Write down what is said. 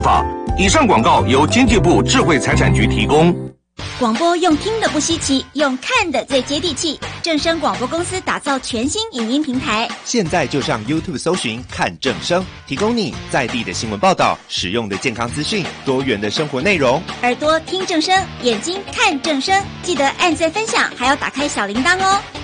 法。以上广告由经济部智慧财产局提供。 广播用听的不稀奇，用看的最接地气。正声广播公司打造全新影音平台， 现在就上 YouTube 搜寻看正声，提供你在地的新闻报道、实用的健康资讯、多元的生活内容。 耳朵听正声，眼睛看正声，记得按赞分享，还要打开小铃铛哦。